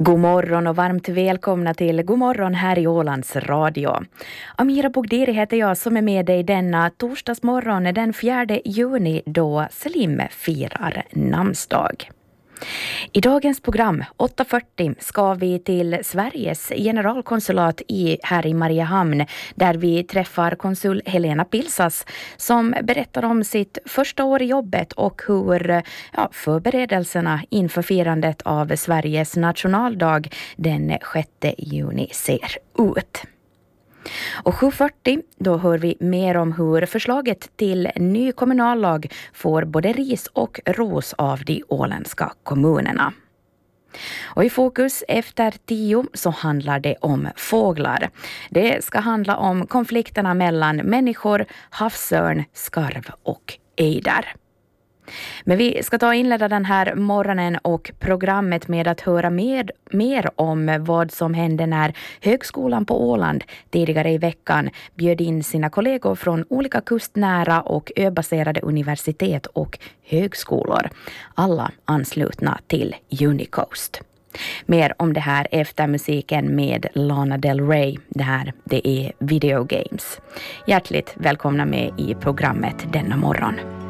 God morgon och varmt välkomna till God morgon här i Ålands radio. Amira Bogdiri heter jag som är med dig denna torsdagsmorgon den 4 juni då Selim firar namnsdag. I dagens program 8.40 ska vi till Sveriges generalkonsulat här i Mariehamn där vi träffar konsul Helena Pilsas som berättar om sitt första år i jobbet och hur förberedelserna inför firandet av Sveriges nationaldag den 6 juni ser ut. Och 7.40 då hör vi mer om hur förslaget till ny kommunallag får både ris och ros av de åländska kommunerna. Och i fokus efter 10 så handlar det om fåglar. Det ska handla om konflikterna mellan människor, havsörn, skarv och ejder. Men vi ska inleda den här morgonen och programmet med att höra mer om vad som hände när Högskolan på Åland tidigare i veckan bjöd in sina kollegor från olika kustnära och öbaserade universitet och högskolor. Alla anslutna till Unicoast. Mer om det här efter musiken med Lana Del Rey. Det är Video Games. Hjärtligt välkomna med i programmet denna morgon.